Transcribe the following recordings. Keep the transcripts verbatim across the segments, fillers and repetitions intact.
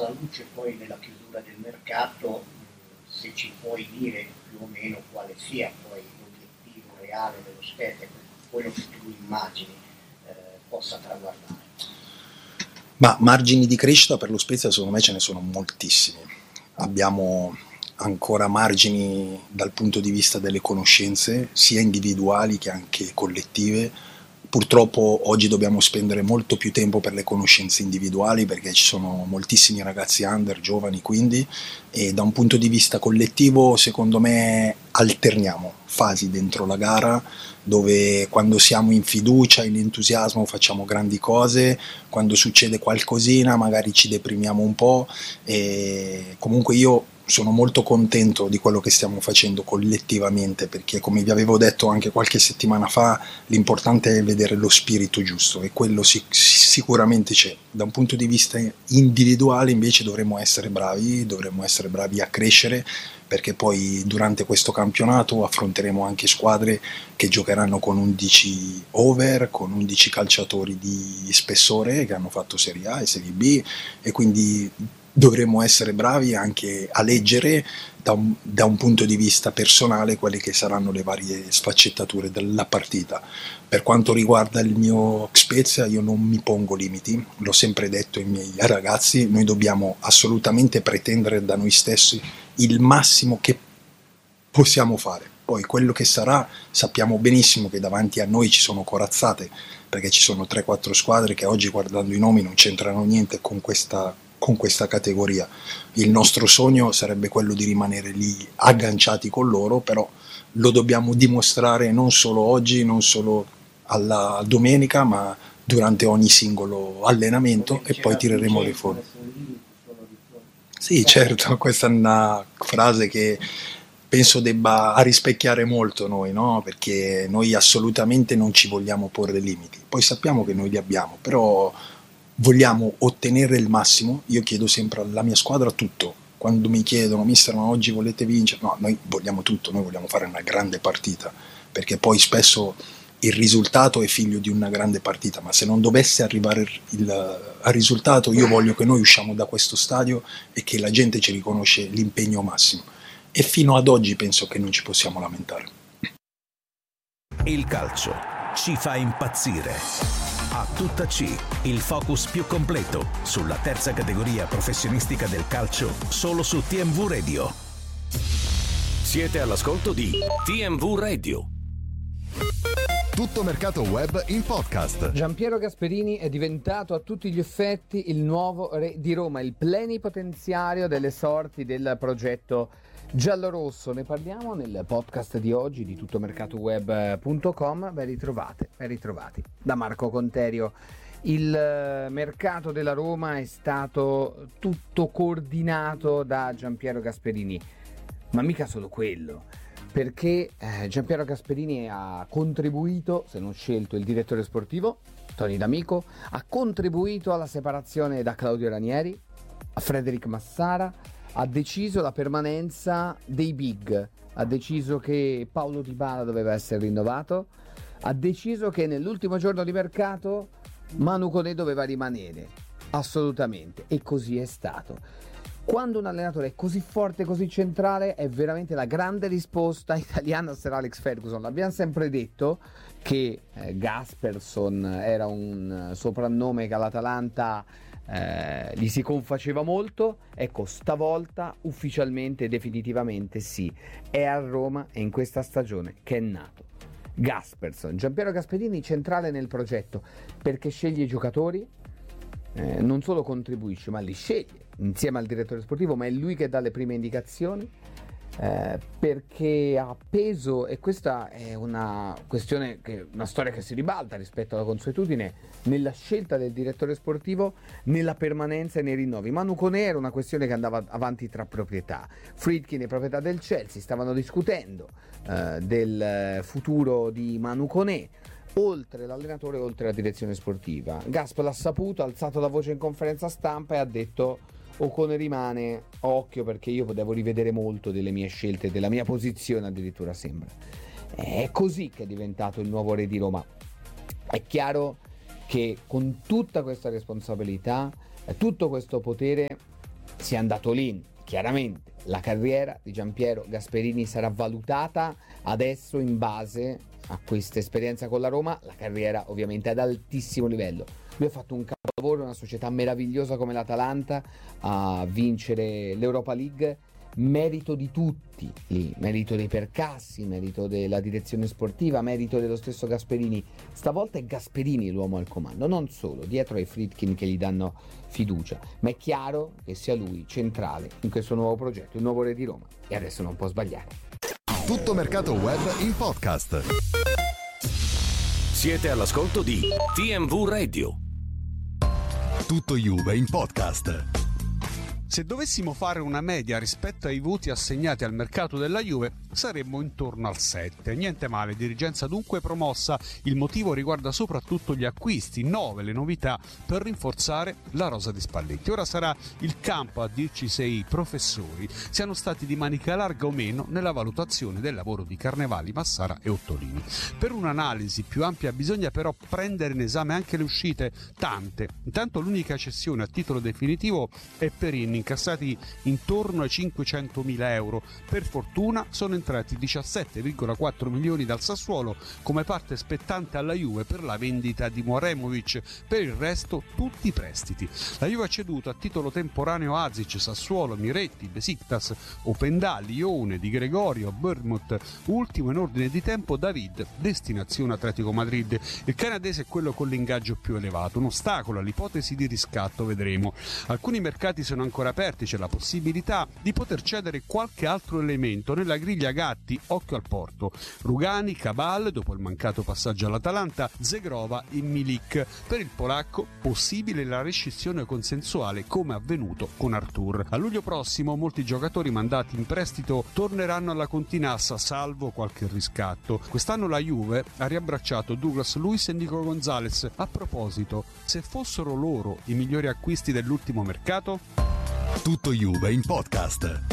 alla luce poi della chiusura del mercato, se ci puoi dire più o meno quale sia poi l'obiettivo reale dello Spezia, quello che tu immagini eh, possa traguardare. Ma margini di crescita per lo Spezia secondo me ce ne sono moltissimi. Abbiamo ancora margini dal punto di vista delle conoscenze, sia individuali che anche collettive. Purtroppo oggi dobbiamo spendere molto più tempo per le conoscenze individuali perché ci sono moltissimi ragazzi under, giovani quindi, e da un punto di vista collettivo secondo me alterniamo fasi dentro la gara dove quando siamo in fiducia, in entusiasmo facciamo grandi cose, quando succede qualcosina magari ci deprimiamo un po', e comunque io sono molto contento di quello che stiamo facendo collettivamente perché, come vi avevo detto anche qualche settimana fa, l'importante è vedere lo spirito giusto e quello sic- sicuramente c'è. Da un punto di vista individuale invece dovremmo essere bravi, dovremmo essere bravi a crescere, perché poi durante questo campionato affronteremo anche squadre che giocheranno con undici over, con undici calciatori di spessore che hanno fatto Serie A e Serie B, e quindi dovremmo essere bravi anche a leggere da un, da un punto di vista personale quelle che saranno le varie sfaccettature della partita. Per quanto riguarda il mio Spezia, io non mi pongo limiti, l'ho sempre detto ai miei ragazzi, noi dobbiamo assolutamente pretendere da noi stessi il massimo che possiamo fare. Poi quello che sarà, sappiamo benissimo che davanti a noi ci sono corazzate, perché ci sono tre quattro squadre che oggi, guardando i nomi, non c'entrano niente con questa con questa categoria. Il nostro sogno sarebbe quello di rimanere lì agganciati con loro, però lo dobbiamo dimostrare non solo oggi, non solo alla domenica, ma durante ogni singolo allenamento, e poi tireremo le fuori. Sì, certo, questa è una frase che penso debba rispecchiare molto noi, no? Perché noi assolutamente non ci vogliamo porre limiti. Poi sappiamo che noi li abbiamo, però vogliamo ottenere il massimo. Io chiedo sempre alla mia squadra tutto. Quando mi chiedono, mister, ma oggi volete vincere? No, noi vogliamo tutto, noi vogliamo fare una grande partita, perché poi spesso il risultato è figlio di una grande partita, ma se non dovesse arrivare il, il risultato, io voglio che noi usciamo da questo stadio e che la gente ci riconosce l'impegno massimo. E fino ad oggi penso che non ci possiamo lamentare. Il calcio ci fa impazzire. A tutta C, il focus più completo sulla terza categoria professionistica del calcio, solo su T M V Radio. Siete all'ascolto di T M V Radio. Tutto mercato web in podcast. Giampiero Gasperini è diventato a tutti gli effetti il nuovo re di Roma, il plenipotenziario delle sorti del progetto giallorosso. Ne parliamo nel podcast di oggi di tuttomercatoweb punto com. Ben ritrovate, ben ritrovati da Marco Conterio. Il mercato della Roma è stato tutto coordinato da Giampiero Gasperini, ma mica solo quello, perché eh, Giampiero Gasperini ha contribuito, se non scelto il direttore sportivo Tony D'Amico, ha contribuito alla separazione da Claudio Ranieri a Frederic Massara, ha deciso la permanenza dei big, ha deciso che Paulo Dybala doveva essere rinnovato, ha deciso che nell'ultimo giorno di mercato Manu Koné doveva rimanere, assolutamente, e così è stato. Quando un allenatore è così forte, così centrale, è veramente la grande risposta italiana a Sir Alex Ferguson. L'abbiamo sempre detto che eh, Gasperson era un soprannome che all'Atalanta eh, gli si confaceva molto. Ecco, stavolta ufficialmente e definitivamente sì, è a Roma e in questa stagione che è nato Gasperson. Giampiero Gasperini centrale nel progetto perché sceglie i giocatori, eh, non solo contribuisce ma li sceglie insieme al direttore sportivo, ma è lui che dà le prime indicazioni, eh, perché ha peso, e questa è una questione, che, una storia che si ribalta rispetto alla consuetudine, nella scelta del direttore sportivo, nella permanenza e nei rinnovi. Manu Koné era una questione che andava avanti tra proprietà. Friedkin è proprietà del Chelsea, stavano discutendo eh, del futuro di Manu Koné, oltre l'allenatore, oltre la direzione sportiva. Gasp l'ha saputo, ha alzato la voce in conferenza stampa e ha detto: Ocone rimane, occhio perché io devo rivedere molto delle mie scelte, della mia posizione addirittura sembra. È così che è diventato il nuovo re di Roma. È chiaro che con tutta questa responsabilità, tutto questo potere, si è andato lì. Chiaramente la carriera di Giampiero Gasperini sarà valutata adesso in base a questa esperienza con la Roma, la carriera ovviamente ad altissimo livello. Lui ha fatto un capolavoro, una società meravigliosa come l'Atalanta a vincere l'Europa League, merito di tutti lì, merito dei Percassi, merito della direzione sportiva, merito dello stesso Gasperini. Stavolta è Gasperini l'uomo al comando, non solo, dietro ai Friedkin che gli danno fiducia, ma è chiaro che sia lui centrale in questo nuovo progetto, il nuovo Re di Roma, e adesso non può sbagliare. Tutto Mercato Web in podcast. Siete all'ascolto di T M V Radio. Tutto Juve in podcast. Se dovessimo fare una media rispetto ai voti assegnati al mercato della Juve, saremmo intorno al sette. Niente male, dirigenza dunque promossa. Il motivo riguarda soprattutto gli acquisti, nove le novità per rinforzare la rosa di Spalletti. Ora sarà il campo a dirci se i professori siano stati di manica larga o meno nella valutazione del lavoro di Carnevali, Massara e Ottolini. Per un'analisi più ampia bisogna però prendere in esame anche le uscite, tante. Intanto l'unica cessione a titolo definitivo è Perin, incassati intorno ai cinquecentomila euro. Per fortuna sono entrati diciassette virgola quattro milioni dal Sassuolo come parte spettante alla Juve per la vendita di Moremovic. Per il resto tutti prestiti. La Juve ha ceduto a titolo temporaneo Azic, Sassuolo, Miretti, Besiktas, Openda, Lione, Di Gregorio, Bournemouth, ultimo in ordine di tempo David, destinazione Atletico Madrid. Il canadese è quello con l'ingaggio più elevato, un ostacolo all'ipotesi di riscatto, vedremo. Alcuni mercati sono ancora aperti, c'è la possibilità di poter cedere qualche altro elemento. Nella griglia Gatti, occhio al porto, Rugani, Cabal dopo il mancato passaggio all'Atalanta, Zegrova e Milik. Per il polacco possibile la rescissione consensuale come avvenuto con Artur. A luglio prossimo molti giocatori mandati in prestito torneranno alla Continassa, salvo qualche riscatto. Quest'anno la Juve ha riabbracciato Douglas Luiz e Nico Gonzalez. A proposito, se fossero loro i migliori acquisti dell'ultimo mercato? Tutto Juve in podcast.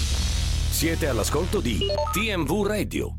Siete all'ascolto di T M V Radio.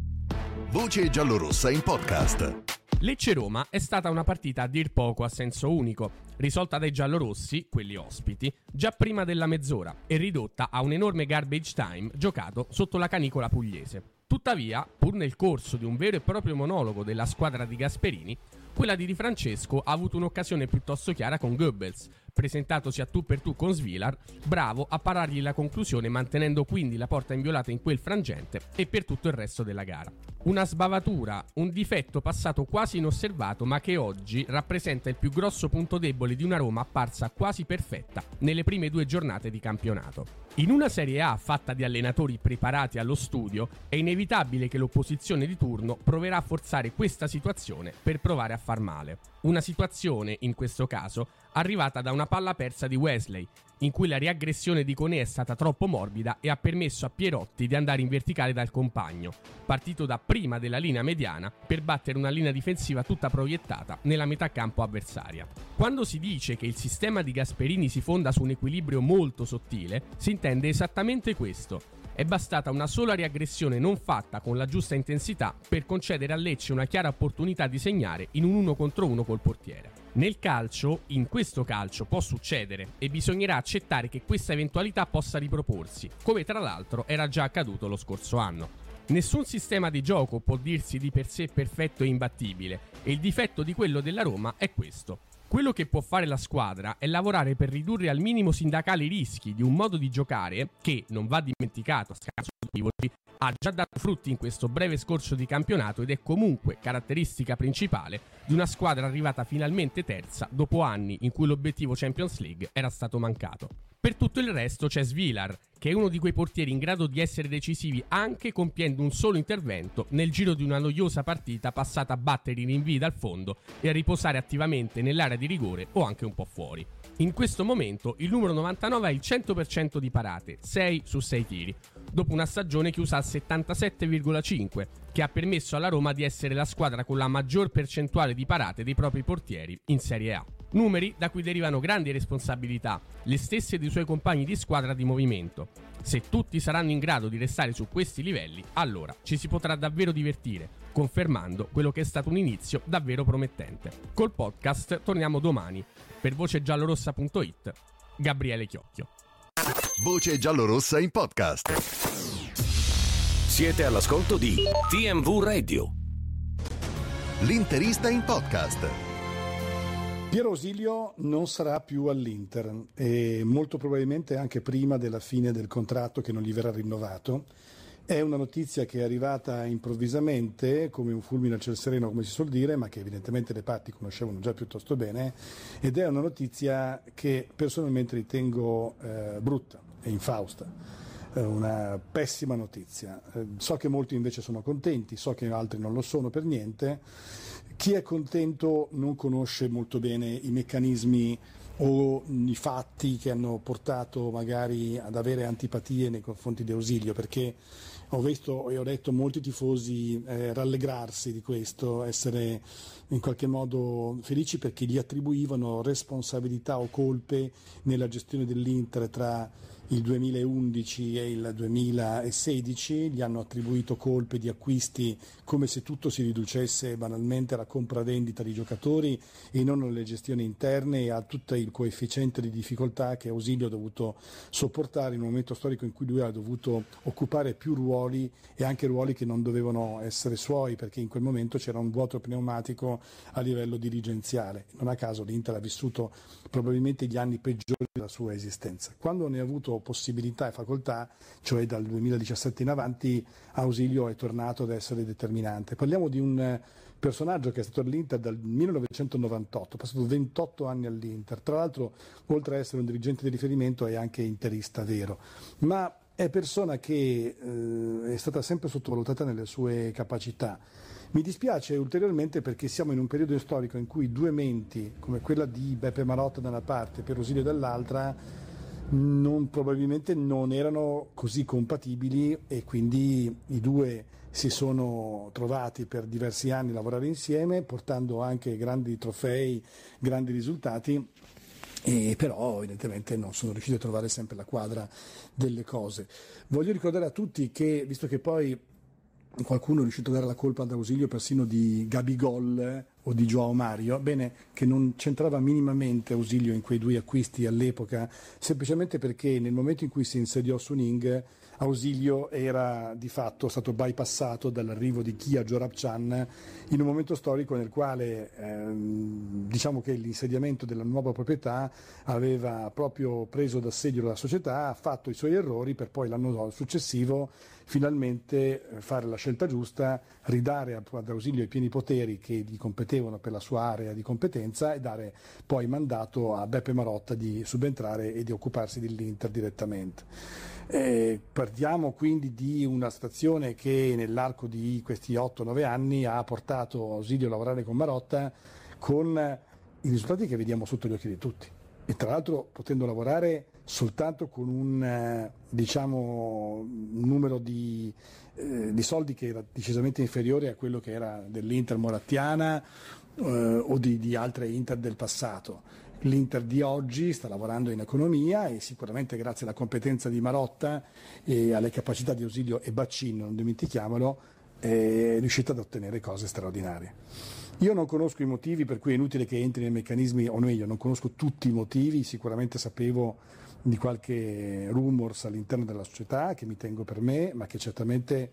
Voce giallorossa in podcast. Lecce-Roma è stata una partita a dir poco a senso unico, risolta dai giallorossi, quelli ospiti, già prima della mezz'ora e ridotta a un enorme garbage time giocato sotto la canicola pugliese. Tuttavia, pur nel corso di un vero e proprio monologo della squadra di Gasperini, quella di Di Francesco ha avuto un'occasione piuttosto chiara con Goebbels, presentatosi a tu per tu con Svilar, bravo a parargli la conclusione mantenendo quindi la porta inviolata in quel frangente e per tutto il resto della gara. Una sbavatura, un difetto passato quasi inosservato ma che oggi rappresenta il più grosso punto debole di una Roma apparsa quasi perfetta nelle prime due giornate di campionato. In una Serie A fatta di allenatori preparati allo studio, è inevitabile che l'opposizione di turno proverà a forzare questa situazione per provare a far male. Una situazione, in questo caso, arrivata da una palla persa di Wesley, in cui la riaggressione di Koné è stata troppo morbida e ha permesso a Pierotti di andare in verticale dal compagno, partito da prima della linea mediana per battere una linea difensiva tutta proiettata nella metà campo avversaria. Quando si dice che il sistema di Gasperini si fonda su un equilibrio molto sottile, si intende esattamente questo. È bastata una sola riaggressione non fatta con la giusta intensità per concedere a Lecce una chiara opportunità di segnare in un uno contro uno col portiere. Nel calcio, in questo calcio, può succedere e bisognerà accettare che questa eventualità possa riproporsi, come tra l'altro era già accaduto lo scorso anno. Nessun sistema di gioco può dirsi di per sé perfetto e imbattibile, e il difetto di quello della Roma è questo. Quello che può fare la squadra è lavorare per ridurre al minimo sindacale i rischi di un modo di giocare che, non va dimenticato a scanso di pivoti, ha già dato frutti in questo breve scorcio di campionato ed è comunque caratteristica principale di una squadra arrivata finalmente terza dopo anni in cui l'obiettivo Champions League era stato mancato. Per tutto il resto c'è Svilar, che è uno di quei portieri in grado di essere decisivi anche compiendo un solo intervento nel giro di una noiosa partita passata a battere i rinvii dal fondo e a riposare attivamente nell'area di rigore o anche un po' fuori. In questo momento il numero novantanove ha il cento per cento di parate, sei su sei tiri, dopo una stagione chiusa al settantasette virgola cinque, che ha permesso alla Roma di essere la squadra con la maggior percentuale di parate dei propri portieri in Serie A. Numeri da cui derivano grandi responsabilità, le stesse dei suoi compagni di squadra di movimento. Se tutti saranno in grado di restare su questi livelli, allora ci si potrà davvero divertire, confermando quello che è stato un inizio davvero promettente. Col podcast torniamo domani. Per voce giallorossa punto it, Gabriele Chiocchio. Voce giallorossa in podcast. Siete all'ascolto di T M V Radio. L'interista in podcast. Piero Ausilio non sarà più all'Inter e molto probabilmente anche prima della fine del contratto che non gli verrà rinnovato. È una notizia che è arrivata improvvisamente, come un fulmine a ciel sereno, come si suol dire, ma che evidentemente le parti conoscevano già piuttosto bene, ed è una notizia che personalmente ritengo eh, brutta e infausta, eh, una pessima notizia. Eh, so che molti invece sono contenti, so che altri non lo sono per niente. Chi è contento non conosce molto bene i meccanismi o i fatti che hanno portato magari ad avere antipatie nei confronti di Ausilio, perché ho visto e ho letto molti tifosi eh, rallegrarsi di questo, essere in qualche modo felici perché gli attribuivano responsabilità o colpe nella gestione dell'Inter tra il duemilaundici e il duemilasedici, gli hanno attribuito colpe di acquisti come se tutto si riducesse banalmente alla compravendita di giocatori e non alle gestioni interne e a tutto il coefficiente di difficoltà che Ausilio ha dovuto sopportare in un momento storico in cui lui ha dovuto occupare più ruoli e anche ruoli che non dovevano essere suoi, perché in quel momento c'era un vuoto pneumatico a livello dirigenziale. Non a caso l'Inter ha vissuto probabilmente gli anni peggiori della sua esistenza. Quando ne ha avuto possibilità e facoltà, cioè dal duemiladiciassette in avanti, Ausilio è tornato ad essere determinante. Parliamo di un personaggio che è stato all'Inter dal millenovecentonovantotto, ha passato ventotto anni all'Inter, tra l'altro oltre ad essere un dirigente di riferimento è anche interista vero, ma è persona che eh, è stata sempre sottovalutata nelle sue capacità. Mi dispiace ulteriormente perché siamo in un periodo storico in cui due menti, come quella di Beppe Marotta da una parte e Piero Ausilio dall'altra, non, probabilmente non erano così compatibili e quindi i due si sono trovati per diversi anni a lavorare insieme, portando anche grandi trofei, grandi risultati. E però evidentemente non sono riusciti a trovare sempre la quadra delle cose. Voglio ricordare a tutti che, visto che poi qualcuno è riuscito a dare la colpa ad Ausilio persino di Gabigol o di Joao Mario, bene, che non c'entrava minimamente Ausilio in quei due acquisti all'epoca, semplicemente perché nel momento in cui si insediò Suning, Ausilio era di fatto stato bypassato dall'arrivo di Kia Joorabchian in un momento storico nel quale ehm, diciamo che l'insediamento della nuova proprietà aveva proprio preso d'assedio la società, ha fatto i suoi errori per poi l'anno successivo finalmente fare la scelta giusta, ridare ad Ausilio i pieni poteri che gli competevano per la sua area di competenza e dare poi mandato a Beppe Marotta di subentrare e di occuparsi dell'Inter direttamente. Eh, parliamo quindi di una stazione che nell'arco di questi otto nove anni ha portato Ausilio a lavorare con Marotta con i risultati che vediamo sotto gli occhi di tutti e tra l'altro potendo lavorare soltanto con un eh, diciamo numero di, eh, di soldi che era decisamente inferiore a quello che era dell'Inter morattiana eh, o di, di altre Inter del passato. L'Inter di oggi sta lavorando in economia e sicuramente grazie alla competenza di Marotta e alle capacità di Ausilio e Baccin, non dimentichiamolo, è riuscita ad ottenere cose straordinarie. Io non conosco i motivi per cui è inutile che entri nei meccanismi, o meglio, non conosco tutti i motivi, sicuramente sapevo di qualche rumors all'interno della società che mi tengo per me, ma che certamente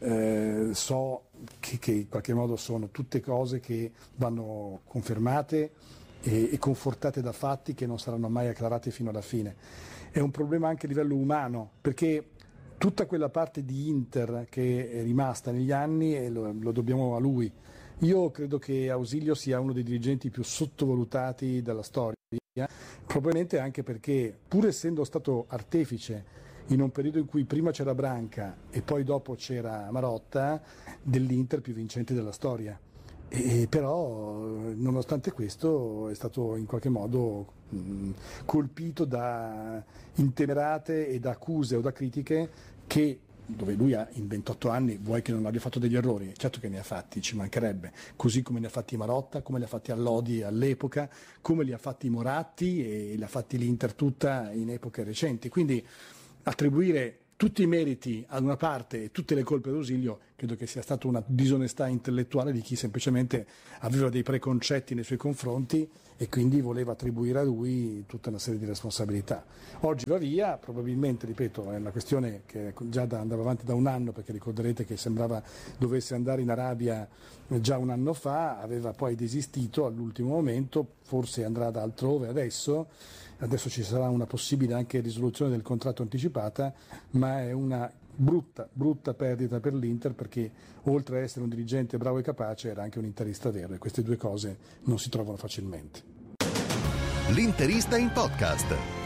eh, so che, che in qualche modo sono tutte cose che vanno confermate e, e confortate da fatti che non saranno mai acclarati fino alla fine. È un problema anche a livello umano, perché tutta quella parte di Inter che è rimasta negli anni, e lo, lo dobbiamo a lui. Io credo che Ausilio sia uno dei dirigenti più sottovalutati della storia, probabilmente anche perché, pur essendo stato artefice in un periodo in cui prima c'era Branca e poi dopo c'era Marotta, dell'Inter più vincente della storia. E però, nonostante questo, è stato in qualche modo mh, colpito da intemerate e da accuse o da critiche che, dove lui ha in ventotto anni, vuoi che non abbia fatto degli errori? Certo che ne ha fatti, ci mancherebbe, così come ne ha fatti Marotta, come li ha fatti Allodi all'epoca, come li ha fatti Moratti e li ha fatti l'Inter tutta in epoche recenti. Quindi attribuire tutti i meriti ad una parte e tutte le colpe ad Ausilio credo che sia stata una disonestà intellettuale di chi semplicemente aveva dei preconcetti nei suoi confronti e quindi voleva attribuire a lui tutta una serie di responsabilità. Oggi va via, probabilmente, ripeto, è una questione che già da, andava avanti da un anno, perché ricorderete che sembrava dovesse andare in Arabia già un anno fa, aveva poi desistito all'ultimo momento, forse andrà da altrove adesso, adesso ci sarà una possibile anche risoluzione del contratto anticipata, ma è una brutta, brutta perdita per l'Inter, perché oltre a essere un dirigente bravo e capace era anche un interista vero, e queste due cose non si trovano facilmente. L'Interista in podcast.